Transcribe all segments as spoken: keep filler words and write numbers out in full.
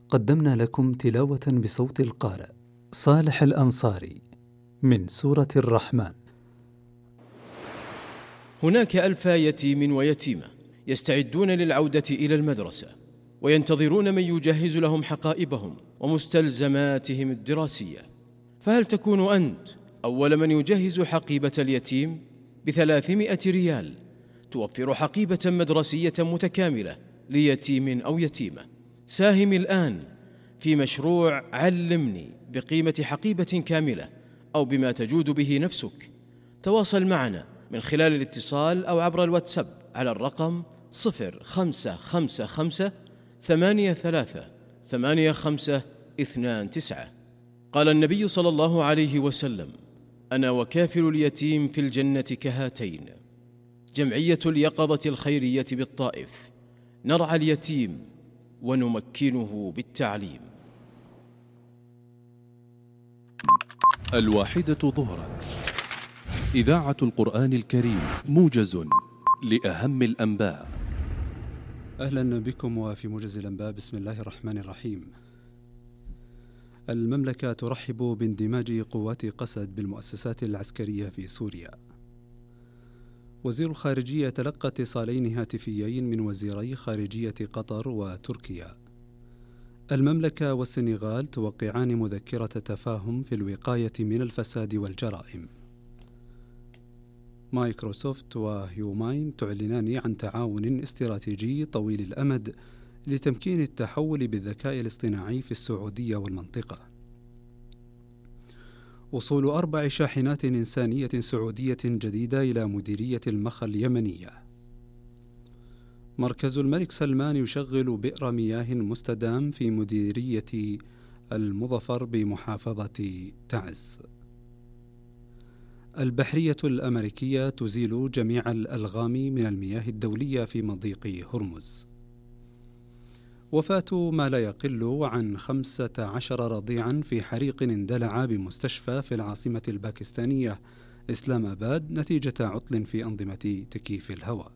قدمنا لكم تلاوة بصوت القارئ صالح الأنصاري من سورة الرحمن. هناك ألف يتيم ويتيمة يستعدون للعودة إلى المدرسة، وينتظرون من يجهز لهم حقائبهم ومستلزماتهم الدراسية. فهل تكون أنت أول من يجهز حقيبة اليتيم بثلاثمائة ريال توفر حقيبة مدرسية متكاملة ليتيم أو يتيمة؟ ساهم الآن في مشروع علمني بقيمة حقيبة كاملة أو بما تجود به نفسك. تواصل معنا من خلال الاتصال أو عبر الواتساب على الرقم صفر خمسة خمسة خمسة ثمانية ثلاثة ثمانية خمسة اثنان تسعة. قال النبي صلى الله عليه وسلم: أنا وكافل اليتيم في الجنة كهاتين. جمعية اليقظة الخيرية بالطائف، نرعى اليتيم ونمكنه بالتعليم. الواحدة ظهرا، إذاعة القرآن الكريم، موجز لأهم الأنباء. أهلا بكم وفي موجز الأنباء. بسم الله الرحمن الرحيم. المملكة ترحب باندماج قوات قسد بالمؤسسات العسكرية في سوريا. وزير الخارجية تلقى اتصالين هاتفيين من وزيري خارجية قطر وتركيا. المملكة والسنغال توقعان مذكرة تفاهم في الوقاية من الفساد والجرائم. مايكروسوفت وهيوماين تعلنان عن تعاون استراتيجي طويل الأمد لتمكين التحول بالذكاء الاصطناعي في السعودية والمنطقة. وصول أربع شاحنات إنسانية سعودية جديدة إلى مديرية المخا اليمنية. مركز الملك سلمان يشغل بئر مياه مستدام في مديرية المظفر بمحافظة تعز. البحرية الأمريكية تزيل جميع الألغام من المياه الدولية في مضيق هرمز. وفاة ما لا يقل عن خمسة عشر رضيعا في حريق اندلع بمستشفى في العاصمة الباكستانية إسلام آباد نتيجة عطل في أنظمة تكييف الهواء.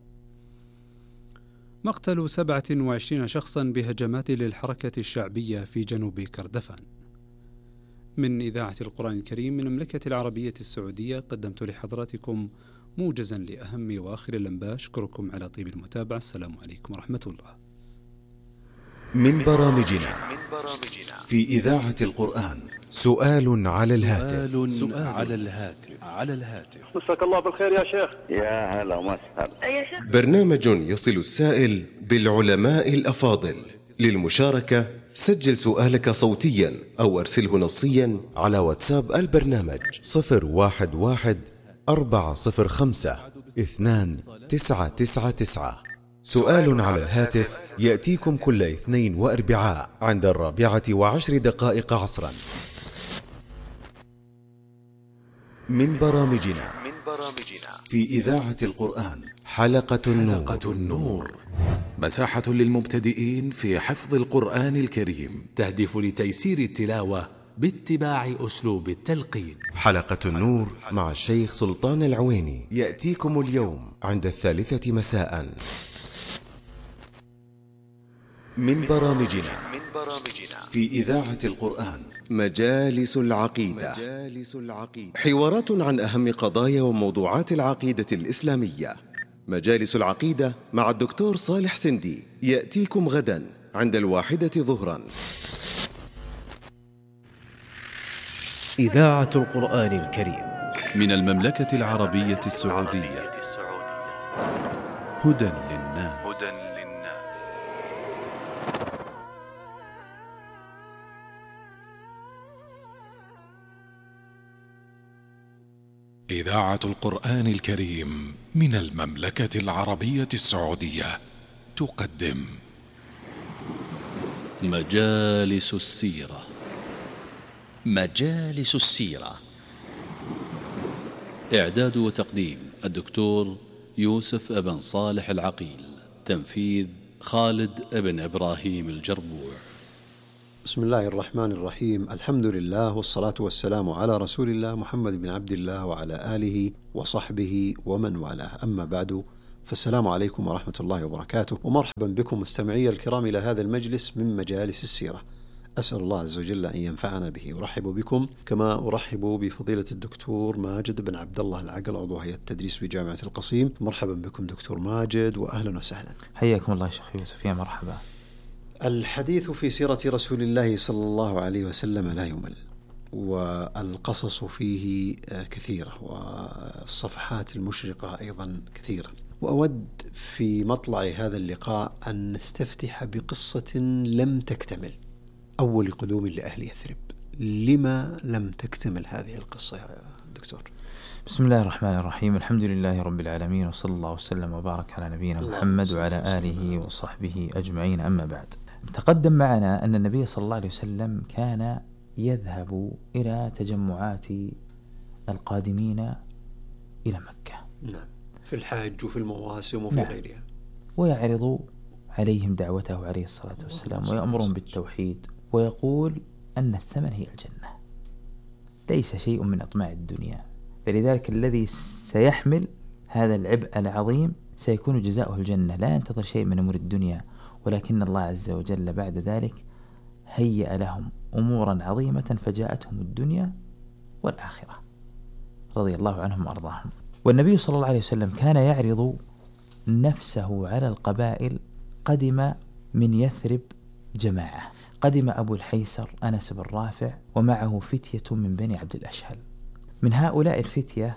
مقتل سبعة وعشرين شخصا بهجمات للحركة الشعبية في جنوب كردفان. من إذاعة القرآن الكريم من المملكة العربية السعودية قدمت لحضراتكم موجزا لأهم وآخر الأنباء. أشكركم على طيب المتابعة. السلام عليكم ورحمة الله. من برامجنا في إذاعة القرآن سؤال على الهاتف. سؤال على الهاتف على الهاتف مساك الله بالخير يا شيخ. يا هلا وسهلا يا شيخ. برنامج يصل السائل بالعلماء الأفاضل. للمشاركة سجل سؤالك صوتيا أو أرسله نصيا على واتساب البرنامج صفر واحد واحد أربعة صفر خمسة اثنان تسعة تسعة تسعة. سؤال على الهاتف يأتيكم كل اثنين وأربعاء عند الرابعة وعشر دقائق عصرا. من برامجنا في إذاعة القرآن حلقة النور, حلقة النور. مساحة للمبتدئين في حفظ القرآن الكريم، تهدف لتيسير التلاوة باتباع أسلوب التلقين. حلقة النور مع الشيخ سلطان العويني يأتيكم اليوم عند الثالثة مساء. من برامجنا في إذاعة القرآن مجالس العقيدة. حوارات عن أهم قضايا وموضوعات العقيدة الإسلامية. مجالس العقيدة مع الدكتور صالح سندي يأتيكم غدا عند الواحدة ظهرا. إذاعة القرآن الكريم من المملكة العربية السعودية. هدى للناس. إذاعة القرآن الكريم من المملكة العربية السعودية تقدم مجالس السيرة. مجالس السيرة، إعداد وتقديم الدكتور يوسف ابن صالح العقيل، تنفيذ خالد ابن إبراهيم الجربوع. بسم الله الرحمن الرحيم. الحمد لله والصلاة والسلام على رسول الله محمد بن عبد الله وعلى آله وصحبه ومن والاه. أما بعد، فالسلام عليكم ورحمة الله وبركاته، ومرحبا بكم مستمعي الكرام إلى هذا المجلس من مجالس السيرة. أسأل الله عز وجل أن ينفعنا به. أرحب بكم كما أرحب بفضيلة الدكتور ماجد بن عبد الله العقل، عضو هيئة التدريس بجامعة القصيم. مرحبا بكم دكتور ماجد وأهلا وسهلا. حياكم الله شيخ يوسف. يا مرحبا. الحديث في سيرة رسول الله صلى الله عليه وسلم لا يمل، والقصص فيه كثيرة، والصفحات المشرقة أيضا كثيرة. وأود في مطلع هذا اللقاء أن نستفتح بقصة لم تكتمل، أول قدوم لأهل يثرب. لما لم تكتمل هذه القصة يا دكتور؟ بسم الله الرحمن الرحيم. الحمد لله رب العالمين، وصلى الله وسلم وبارك على نبينا محمد وعلى آله وصحبه أجمعين. أما بعد، تقدم معنا أن النبي صلى الله عليه وسلم كان يذهب إلى تجمعات القادمين إلى مكة. نعم، في الحج وفي المواسم وفي نعم. غيرها، ويعرض عليهم دعوته عليه الصلاة والسلام، ويأمرهم بالتوحيد، ويقول أن الثمن هي الجنة، ليس شيء من أطماع الدنيا. فلذلك الذي سيحمل هذا العبء العظيم سيكون جزاؤه الجنة، لا ينتظر شيء من أمور الدنيا. ولكن الله عز وجل بعد ذلك هيأ لهم أمورا عظيمة فجاءتهم الدنيا والآخرة، رضي الله عنهم وأرضاهم. والنبي صلى الله عليه وسلم كان يعرض نفسه على القبائل. قدم من يثرب جماعة، قدم أبو الحيسر أنس بن رافع ومعه فتية من بني عبد الأشهل. من هؤلاء الفتية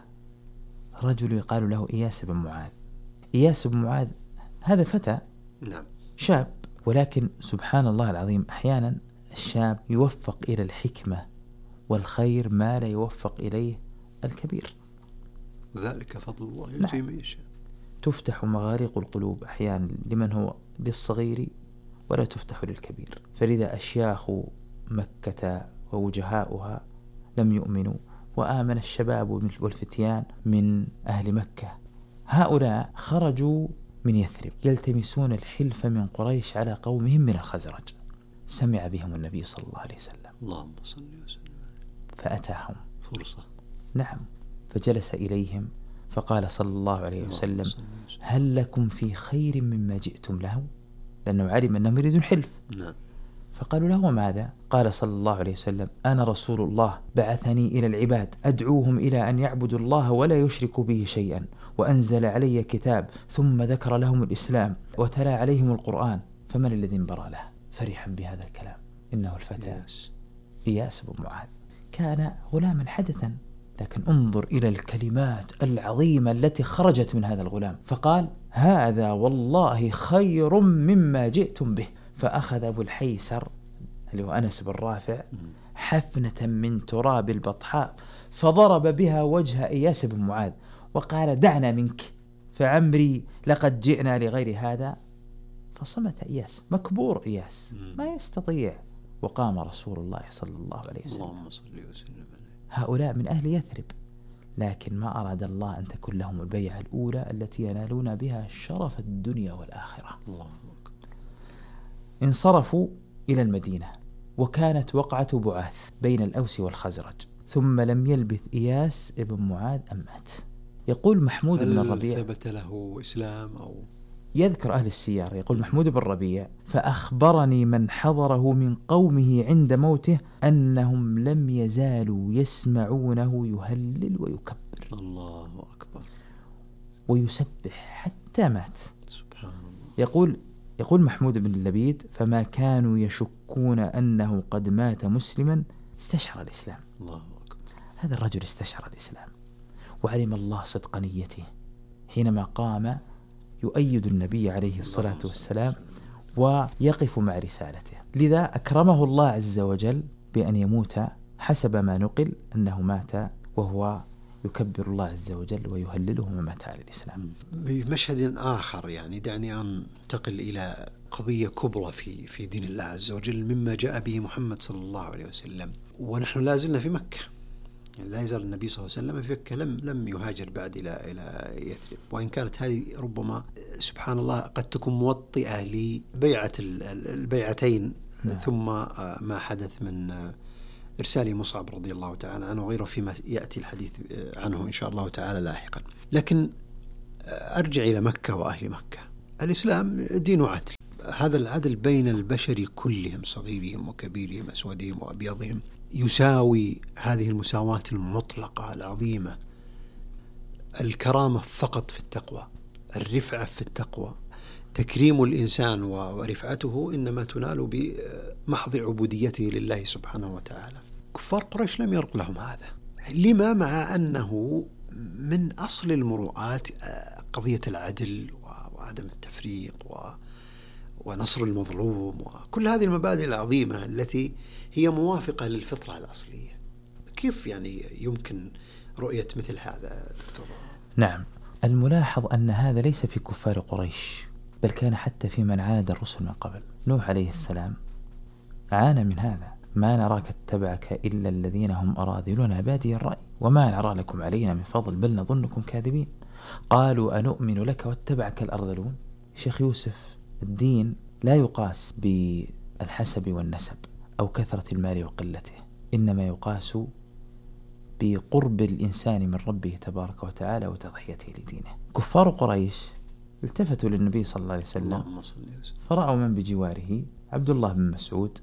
رجل يقال له إياس بن معاذ. إياس بن معاذ هذا فتى، نعم، شاب، ولكن سبحان الله العظيم أحيانا الشاب يوفق إلى الحكمة والخير ما لا يوفق إليه الكبير. ذلك فضل الله نعم. يؤتيه من يشاء. تفتح مغاريق القلوب أحيانا لمن هو للصغير ولا تفتح للكبير. فلذا أشياخ مكة ووجهاؤها لم يؤمنوا، وآمن الشباب والفتيان من أهل مكة. هؤلاء خرجوا من يثرب يلتمسون الحلف من قريش على قومهم من الخزرج. سمع بهم النبي صلى الله عليه وسلم، اللهم صل وسلم، فأتاهم فرصة. نعم، فجلس إليهم فقال صلى الله عليه وسلم: هل لكم في خير مما جئتم له؟ لأنه علم أنهم يريدون حلف. نعم. فقالوا له: وماذا؟ قال صلى الله عليه وسلم: أنا رسول الله بعثني إلى العباد أدعوهم إلى أن يعبدوا الله ولا يشركوا به شيئا، وأنزل علي كتاب، ثم ذكر لهم الإسلام وتلا عليهم القرآن، فمن الذي انبرى له؟ فرحا بهذا الكلام إنه الفتى إياس بن معاذ. كان غلاما حدثا، لكن انظر إلى الكلمات العظيمة التي خرجت من هذا الغلام. فقال: هذا والله خير مما جئتم به. فأخذ أبو الحيسر اللي هو أنس بن رافع حفنة من تراب البطحاء فضرب بها وجه إياس بن معاذ وقال: دعنا منك، فعمري لقد جئنا لغير هذا. فصمت إياس، مكبور إياس ما يستطيع. وقام رسول الله صلى الله عليه وسلم. اللهم صل وسلم. هؤلاء من أهل يثرب، لكن ما أراد الله أن تكون لهم البيعة الأولى التي ينالون بها شرف الدنيا والآخرة. الله. انصرفوا إلى المدينة، وكانت وقعة بعاث بين الأوس والخزرج، ثم لم يلبث إياس ابن معاذ أم مات. يقول محمود بن الربيع: هل ثبت له إسلام أو؟ يذكر أهل السيار، يقول محمود بن الربيع: فأخبرني من حضره من قومه عند موته أنهم لم يزالوا يسمعونه يهلل ويكبر، الله أكبر، ويسبح حتى مات. سبحان الله. يقول يقول محمود بن اللبيد: فما كانوا يشكون أنه قد مات مسلما، استشعر الإسلام. الله أكبر. هذا الرجل استشعر الإسلام، وعلم الله صدق نيته حينما قام يؤيد النبي عليه الصلاة والسلام ويقف مع رسالته. لذا أكرمه الله عز وجل بأن يموت، حسب ما نقل أنه مات وهو يكبر الله عز وجل ويهلله وما مات على الإسلام. بمشهد آخر يعني دعني أنتقل إلى قضية كبرى في في دين الله عز وجل مما جاء به محمد صلى الله عليه وسلم، ونحن لا زلنا في مكة. يعني لا يزال النبي صلى الله عليه وسلم في مكة، لم لم يهاجر بعد إلى إلى يثرب، وإن كانت هذه ربما سبحان الله قد تكون موطئة لبيعة البيعتين. نعم. ثم ما حدث من إرسال مصعب رضي الله تعالى عنه وغيره فيما يأتي الحديث عنه إن شاء الله تعالى لاحقا. لكن أرجع إلى مكة وأهل مكة. الإسلام دين عدل، هذا العدل بين البشر كلهم صغيرهم وكبيرهم أسودهم وأبيضهم يساوي هذه المساواة المطلقة العظيمة. الكرامة فقط في التقوى، الرفعة في التقوى، تكريم الإنسان ورفعته إنما تنال بمحض عبوديته لله سبحانه وتعالى. كفار قريش لم يرق لهم هذا. لما؟ مع أنه من أصل المروءات قضية العدل وعدم التفريق ونصر المظلوم وكل هذه المبادئ العظيمة التي هي موافقة للفطرة الأصلية. كيف يعني يمكن رؤية مثل هذا دكتور؟ نعم، الملاحظ أن هذا ليس في كفار قريش، بل كان حتى في من عاند الرسل من قبل. نوح عليه السلام عانى من هذا: ما نراك اتبعك إلا الذين هم أراذلنا بادي الرأي وما نرى لكم علينا من فضل بل نظنكم كاذبين. قالوا أنؤمن لك واتبعك الأرذلون. شيخ يوسف، الدين لا يقاس بالحسب والنسب أو كثرة المال وقلته، إنما يقاس بقرب الإنسان من ربه تبارك وتعالى وتضحيته لدينه. كفار قريش التفتوا للنبي صلى الله عليه وسلم فرأوا من بجواره: عبد الله بن مسعود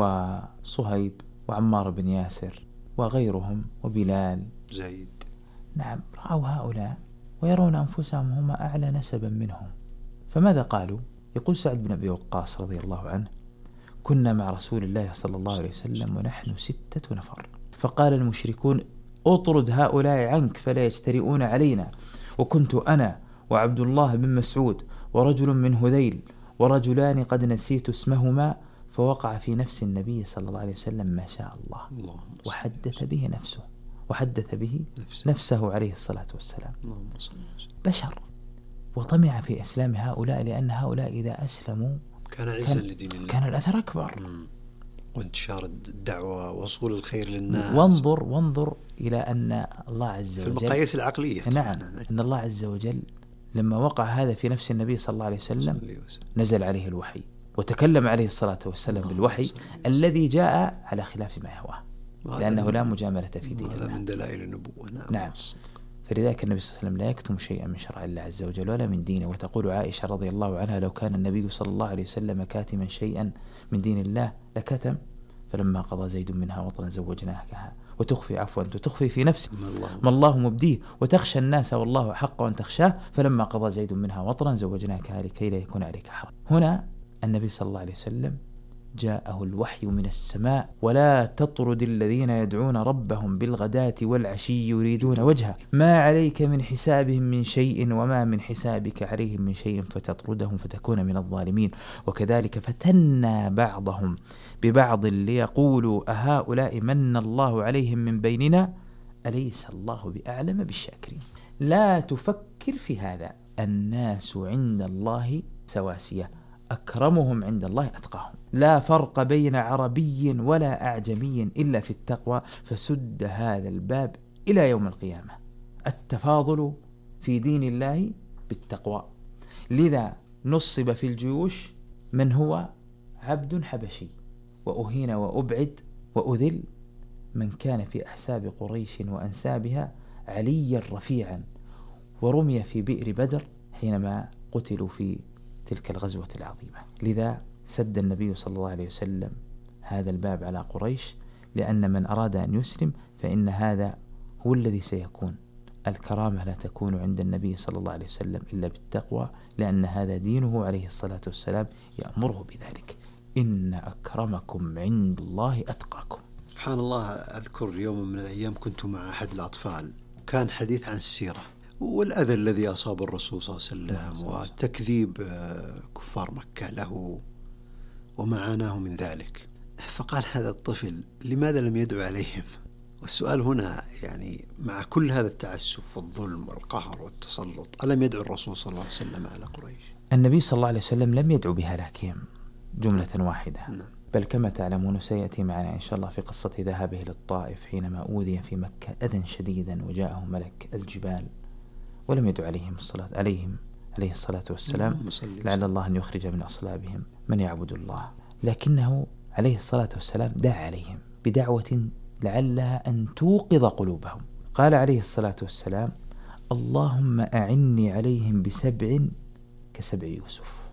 وصهيب وعمار بن ياسر وغيرهم وبلال زيد. نعم، رأوا هؤلاء ويرون أنفسهم هم أعلى نسبا منهم، فماذا قالوا؟ يقول سعد بن أبي وقاص رضي الله عنه: كنا مع رسول الله صلى الله عليه وسلم ونحن ستة نفر، فقال المشركون: اطرد هؤلاء عنك فلا يجترئون علينا، وكنت أنا وعبد الله بن مسعود ورجل من هذيل ورجلان قد نسيت اسمهما، فوقع في نفس النبي صلى الله عليه وسلم ما شاء الله وحدث به نفسه وحدث به نفسه عليه الصلاة والسلام. بشر، وطمع في إسلام هؤلاء، لأن هؤلاء إذا أسلموا كان عزا لدين الله، كان الأثر أكبر مم. وانتشار الدعوة ووصول الخير للناس. وانظر وانظر إلى أن الله عز وجل في المقاييس العقلية. نعم، أن الله عز وجل لما وقع هذا في نفس النبي صلى الله عليه وسلم نزل عليه الوحي وتكلم عليه الصلاة والسلام بالوحي الذي جاء على خلاف ما يهواه، لأنه لا مجاملة في دين الله. هذا من دلائل النبوة. نعم, نعم. فلذلك النبي صلى الله عليه وسلم لا يكتم شيئا من شرع الله عز وجل ولا من دينه. وتقول عائشة رضي الله عنها: لو كان النبي صلى الله عليه وسلم كاتما شيئا من دين الله لكتم، فلما قضى زيد منها وطرا زوجناكها وتخفي عفوا وتخفي في نفسك ما الله مبديه وتخشى الناس والله حق أن تخشاه، فلما قضى زيد منها وطرا زوجناكها لكي لا يكون عليك حرج. هنا النبي صلى الله عليه وسلم جاءه الوحي من السماء: ولا تطرد الذين يدعون ربهم بالغداة والعشي يريدون وجهه ما عليك من حسابهم من شيء وما من حسابك عليهم من شيء فتطردهم فتكون من الظالمين. وكذلك فتنا بعضهم ببعض ليقولوا أهؤلاء من الله عليهم من بيننا أليس الله بأعلم بالشاكرين. لا تفكر في هذا، الناس عند الله سواسية، أكرمهم عند الله أتقاهم، لا فرق بين عربي ولا أعجمي إلا في التقوى، فسد هذا الباب إلى يوم القيامة. التفاضل في دين الله بالتقوى. لذا نصب في الجيوش من هو عبد حبشي، وأهين وأبعد وأذل من كان في أحساب قريش وأنسابها عليا رفيعا، ورمي في بئر بدر حينما قتلوا في تلك الغزوة العظيمة. لذا سد النبي صلى الله عليه وسلم هذا الباب على قريش، لأن من أراد أن يسلم فإن هذا هو الذي سيكون. الكرامة لا تكون عند النبي صلى الله عليه وسلم إلا بالتقوى، لأن هذا دينه عليه الصلاة والسلام يأمره بذلك: إن أكرمكم عند الله أتقاكم. سبحان الله. أذكر يوم من الأيام كنت مع أحد الأطفال، كان حديث عن السيرة والأذى الذي أصاب الرسول صلى الله عليه وسلم وتكذيب كفار مكة له وما عاناه من ذلك. فقال هذا الطفل: لماذا لم يدعو عليهم؟ والسؤال هنا يعني مع كل هذا التعسف والظلم والقهر والتسلط، ألم يدعو الرسول صلى الله عليه وسلم على قريش؟ النبي صلى الله عليه وسلم لم يدعو بهلاكهم جملة واحدة، نعم. بل كما تعلمون سيأتي معنا إن شاء الله في قصة ذهابه للطائف حينما أوذي في مكة أذى شديدا وجاءه ملك الجبال ولم يدعو عليهم الصلاة عليهم عليه الصلاة والسلام، لعل الله أن يخرج من أصلابهم من يعبد الله. لكنه عليه الصلاة والسلام دعا عليهم بدعوة لعلها أن توقظ قلوبهم. قال عليه الصلاة والسلام: اللهم أعني عليهم بسبع كسبع يوسف.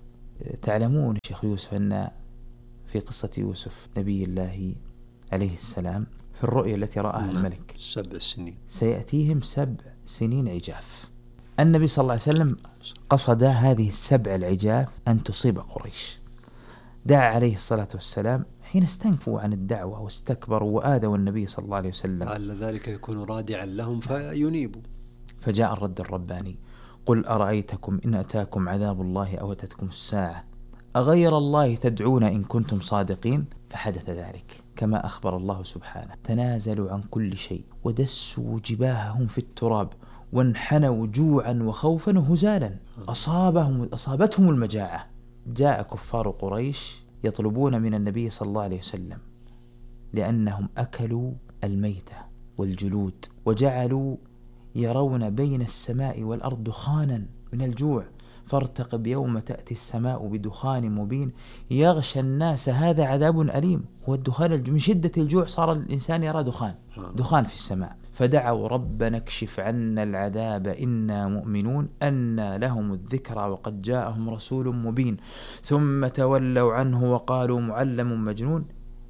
تعلمون شيخ يوسف أن في قصة يوسف نبي الله عليه السلام في الرؤيا التي رآها الملك سبع سنين سيأتيهم سبع سنين عجاف. النبي صلى الله عليه وسلم قصد هذه السبع العجاف أن تصيب قريش. دعا عليه الصلاة والسلام حين استنكفوا عن الدعوة واستكبروا وآذوا النبي صلى الله عليه وسلم، لعل ذلك يكون رادعا لهم فينيبوا. فجاء الرد الرباني: قل أرأيتكم إن أتاكم عذاب الله أو أتتكم الساعة أغير الله تدعون إن كنتم صادقين؟ فحدث ذلك كما أخبر الله سبحانه: تنازلوا عن كل شيء ودسوا جباههم في التراب وانحنوا جوعا وخوفا وهزالا، أصابهم أصابتهم المجاعة. جاء كفار قريش يطلبون من النبي صلى الله عليه وسلم لأنهم أكلوا الميتة والجلود وجعلوا يرون بين السماء والأرض دخانا من الجوع، فارتقب يوم تأتي السماء بدخان مبين يغشى الناس هذا عذاب أليم. هو الدخان من شدة الجوع صار الإنسان يرى دخان دخان في السماء. فدعوا ربنا اكشف عنا العذاب إنا مؤمنون أن لهم الذكرى وقد جاءهم رسول مبين ثم تولوا عنه وقالوا معلم مجنون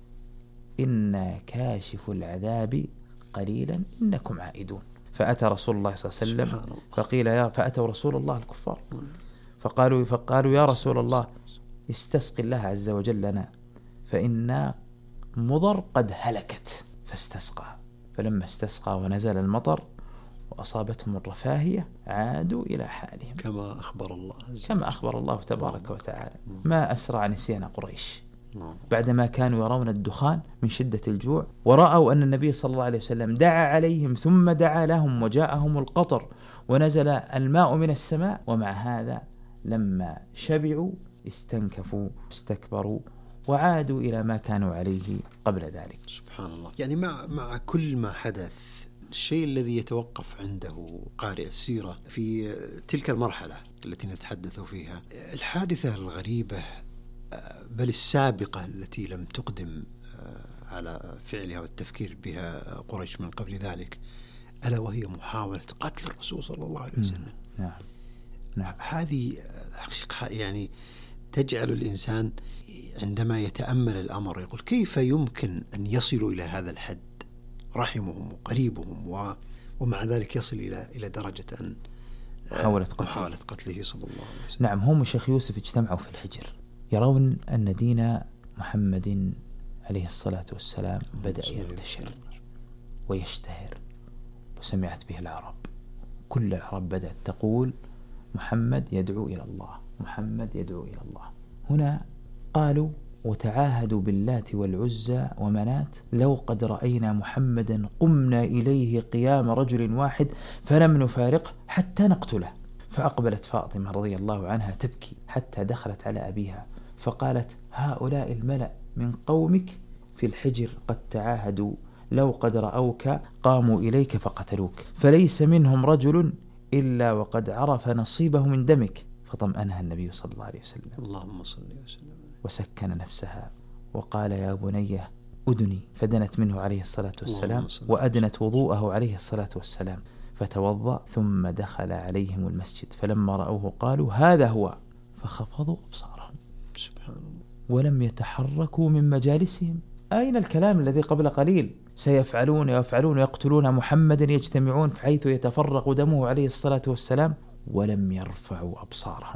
إنا كاشف العذاب قليلا إنكم عائدون. فأتى رسول الله صلى الله عليه وسلم فقيل يا فأتوا رسول الله الكفار فقالوا فقالوا يا رسول الله استسقي الله عز وجل لنا فإن مضر قد هلكت. فاستسقى، فلما استسقى ونزل المطر وأصابتهم الرفاهية عادوا إلى حالهم كما أخبر الله كما أخبر الله تبارك وتعالى. ما أسرع نسيان قريش بعدما كانوا يرون الدخان من شدة الجوع ورأوا أن النبي صلى الله عليه وسلم دعا عليهم ثم دعا لهم وجاءهم القطر ونزل الماء من السماء، ومع هذا لما شبعوا استنكفوا استكبروا وعادوا إلى ما كانوا عليه قبل ذلك. سبحان الله. يعني مع مع كل ما حدث الشيء الذي يتوقف عنده قارئ السيرة في تلك المرحلة التي نتحدث فيها، الحادثة الغريبة بل السابقة التي لم تقدم على فعلها والتفكير بها قريش من قبل ذلك، ألا وهي محاولة قتل الرسول صلى الله عليه وسلم. نعم. نعم. هذه حقيقة يعني تجعل الإنسان عندما يتأمل الأمر يقول كيف يمكن أن يصلوا إلى هذا الحد رحمهم وقريبهم و ومع ذلك يصل إلى إلى درجة أن محاولة قتله. محاولة قتله صلى الله عليه وسلم. نعم. هم شيخ يوسف اجتمعوا في الحجر يرون أن دين محمد عليه الصلاة والسلام بدأ ينتشر ويشتهر وسمعت به العرب. كل العرب بدأت تقول محمد يدعو إلى الله، محمد يدعو إلى الله. هنا قالوا وتعاهدوا باللات والعزى ومنات لو قد رأينا محمدا قمنا إليه قيام رجل واحد فلم نفارقه حتى نقتله. فأقبلت فاطمة رضي الله عنها تبكي حتى دخلت على أبيها فقالت هؤلاء الملأ من قومك في الحجر قد تعاهدوا لو قد رأوك قاموا إليك فقتلوك، فليس منهم رجل إلا وقد عرف نصيبه من دمك. فطمأنها النبي صلى الله عليه وسلم اللهم صل وسلم وسكن نفسها وقال يا بني أدني، فدنت منه عليه الصلاة والسلام وأدنت وضوءه عليه الصلاة والسلام فتوضأ ثم دخل عليهم المسجد فلما رأوه قالوا هذا هو، فخفضوا أبصارهم سبحان الله ولم يتحركوا من مجالسهم. أين الكلام الذي قبل قليل سيفعلون ويفعلون ويقتلون محمدا يجتمعون حيث يتفرق دمه عليه الصلاة والسلام؟ ولم يرفعوا أبصارهم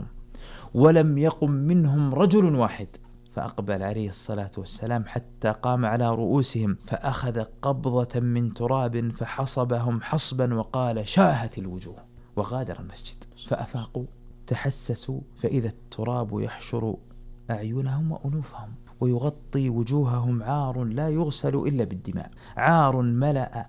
ولم يقم منهم رجل واحد. فأقبل عليه الصلاة والسلام حتى قام على رؤوسهم فأخذ قبضة من تراب فحصبهم حصبا وقال شاهت الوجوه، وغادر المسجد. فأفاقوا تحسسوا فإذا التراب يحشر أعينهم وأنوفهم ويغطي وجوههم عار لا يغسل إلا بالدماء، عار ملأ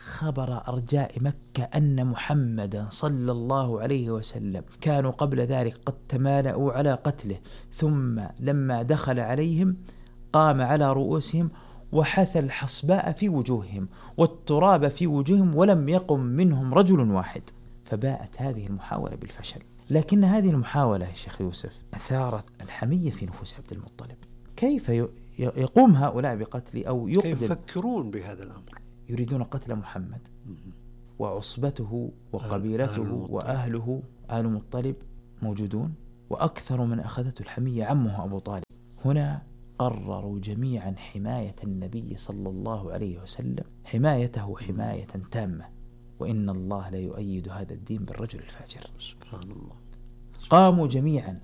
خبر أرجاء مكة أن محمدا صلى الله عليه وسلم كانوا قبل ذلك قد تمالأوا على قتله، ثم لما دخل عليهم قام على رؤوسهم وحث الحصباء في وجوههم والتراب في وجوههم ولم يقم منهم رجل واحد. فباءت هذه المحاولة بالفشل. لكن هذه المحاولة يا شيخ يوسف أثارت الحمية في نفوس عبد المطلب. كيف يقوم هؤلاء بقتل أو يقدم؟ كيف يفكرون بهذا الأمر؟ يريدون قتل محمد وعصبته وقبيلته وأهله آل مطلب موجودون وأكثر من أخذته الحمية عمه أبو طالب. هنا قرروا جميعا حماية النبي صلى الله عليه وسلم، حمايته حماية تامة، وإن الله لا يؤيد هذا الدين بالرجل الفاجر. سبحان الله. قاموا جميعا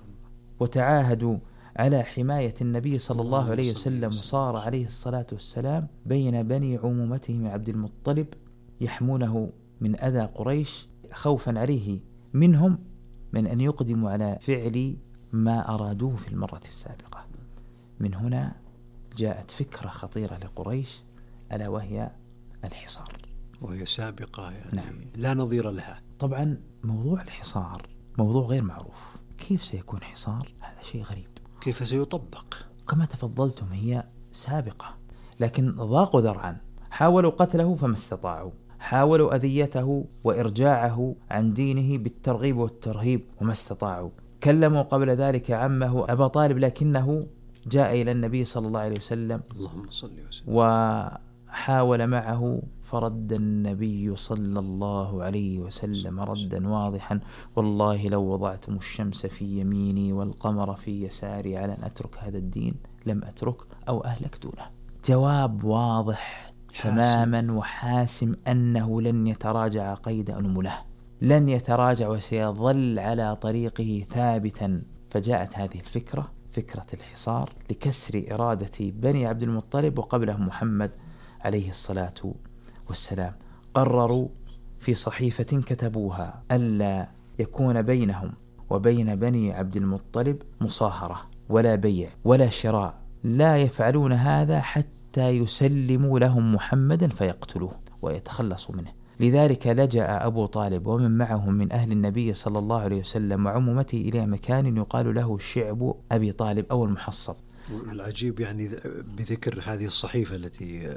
وتعاهدوا على حماية النبي صلى الله عليه وسلم، وصار عليه الصلاة والسلام بين بني عمومته من عبد المطلب يحمونه من أذى قريش، خوفا عليه منهم من أن يقدموا على فعل ما أرادوه في المرة السابقة. من هنا جاءت فكرة خطيرة لقريش، ألا وهي الحصار، وهي سابقة يعني نعم. لا نظير لها. طبعا موضوع الحصار موضوع غير معروف، كيف سيكون حصار؟ هذا شيء غريب. كيف سيطبق؟ كما تفضلتم هي سابقة، لكن ضاقوا ذرعا، حاولوا قتله فما استطاعوا، حاولوا أذيته وإرجاعه عن دينه بالترغيب والترهيب وما استطاعوا، كلموا قبل ذلك عمه أبا طالب لكنه جاء إلى النبي صلى الله عليه وسلم اللهم صل وسلم وحاول معه، فرد النبي صلى الله عليه وسلم ردا واضحا: والله لو وضعتم الشمس في يميني والقمر في يساري على أن أترك هذا الدين لم أترك أو أهلك دونه. جواب واضح تماما وحاسم أنه لن يتراجع قيد أنمله، لن يتراجع وسيظل على طريقه ثابتا. فجاءت هذه الفكرة، فكرة الحصار، لكسر إرادة بني عبد المطلب وقبلهم محمد عليه الصلاة والسلام. قرروا في صحيفة كتبوها ألا يكون بينهم وبين بني عبد المطلب مصاهرة ولا بيع ولا شراء، لا يفعلون هذا حتى يسلموا لهم محمدا فيقتلوه ويتخلصوا منه. لذلك لجأ أبو طالب ومن معه من أهل النبي صلى الله عليه وسلم وعمومته إلى مكان يقال له شعب أبي طالب أو المحصب. العجيب يعني بذكر هذه الصحيفة التي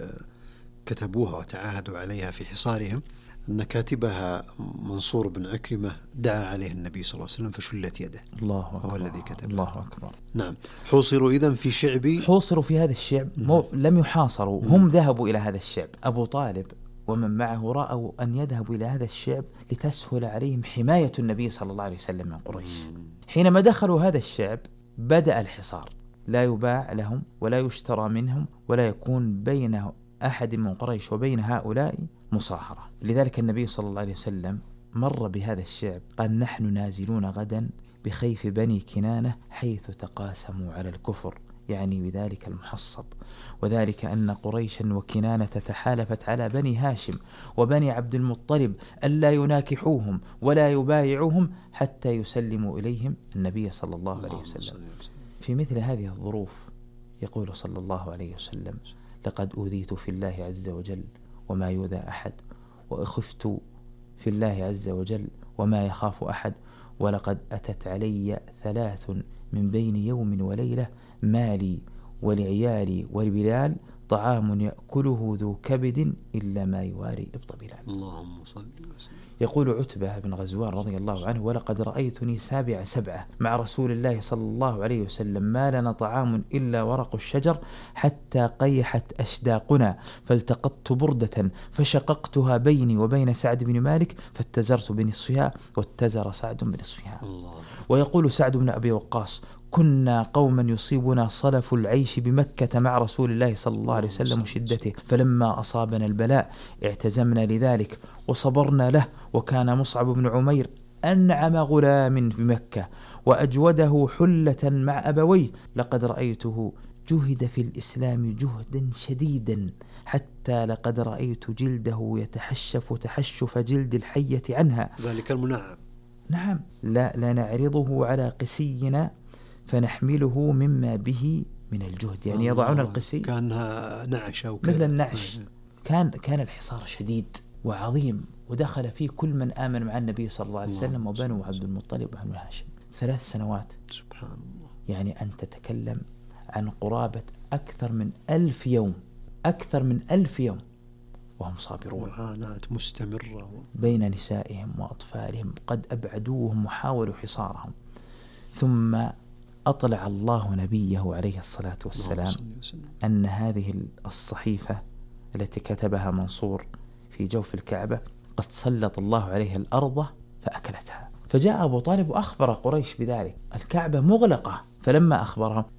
كتبوها وتعاهدوا عليها في حصارهم أن كاتبها منصور بن عكرمة دعا عليه النبي صلى الله عليه وسلم فشلت يده. الله أكبر. هو الذي كتب. الله أكبر. نعم. حوصروا إذن في شعب، حوصروا في هذا الشعب، مو لم يحاصروا، هم ذهبوا إلى هذا الشعب. أبو طالب ومن معه رأوا أن يذهبوا إلى هذا الشعب لتسهل عليهم حماية النبي صلى الله عليه وسلم من قريش. حينما دخلوا هذا الشعب بدأ الحصار، لا يباع لهم ولا يشترى منهم ولا يكون بين أحد من قريش وبين هؤلاء مصاهرة. لذلك النبي صلى الله عليه وسلم مر بهذا الشعب قال: نحن نازلون غدا بخيف بني كنانة حيث تقاسموا على الكفر، يعني بذلك المحصب، وذلك أن قريشا وكنانة تحالفت على بني هاشم وبني عبد المطلب ألا يناكحوهم ولا يبايعوهم حتى يسلموا إليهم النبي صلى الله عليه وسلم. في مثل هذه الظروف يقول صلى الله عليه وسلم: لقد أوذيت في الله عز وجل وما يؤذى أحد، وأخفت في الله عز وجل وما يخاف أحد، ولقد أتت علي ثلاث من بين يوم وليلة، مالي ولعيالي ولبلال طعام يأكله ذو كبد إلا ما يواري إبط بلال. اللهم صل وسلم. يقول عتبة بن غزوان رضي الله عنه: ولقد رأيتني سابع سبعة مع رسول الله صلى الله عليه وسلم، ما لنا طعام إلا ورق الشجر حتى قيحت أشداقنا، فالتقطت بردة فشققتها بيني وبين سعد بن مالك فاتزرت بنصفها واتزر سعد بنصفها. الله. ويقول سعد بن أبي وقاص: كنا قوما يصيبنا صلف العيش بمكة مع رسول الله صلى الله عليه وسلم وشدته، فلما أصابنا البلاء اعتزمنا لذلك وصبرنا له. وكان مصعب بن عمير أنعم غلام بمكة وأجوده حلة مع أبويه، لقد رأيته جهد في الإسلام جهدا شديدا حتى لقد رأيت جلده يتحشف تحشف جلد الحية عنها. ذلك المنعم. نعم. لا, لا نعرضه على قسينا فنحمله مما به من الجهد، يعني يضعون القسي كانها نعش أو مثل النعش. كان كان الحصار شديد وعظيم، ودخل فيه كل من آمن مع النبي صلى الله عليه وسلم وبنو عبد المطلب وبنو هاشم. ثلاث سنوات. سبحان الله. يعني أن تتكلم عن قرابة أكثر من ألف يوم، أكثر من ألف يوم وهم صابرون. معاناة مستمرة بين نسائهم وأطفالهم، قد أبعدوهم وحاولوا حصارهم. ثم أطلع الله نبيه عليه الصلاة والسلام أن هذه الصحيفة التي كتبها منصور في جوف الكعبة قد سلط الله عليها الأرض فأكلتها. فجاء أبو طالب وأخبر قريش بذلك، الكعبة مغلقة، فلما أخبرهم